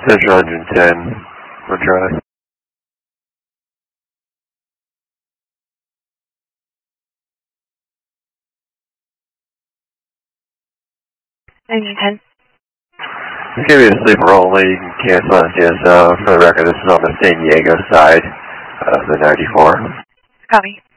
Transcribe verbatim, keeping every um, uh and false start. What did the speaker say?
Central Engine ten, we're dry. Engine ten. It's going to be a sleeper only. You can cancel on C S O. For the record, this is on the San Diego side of the ninety-four. Copy.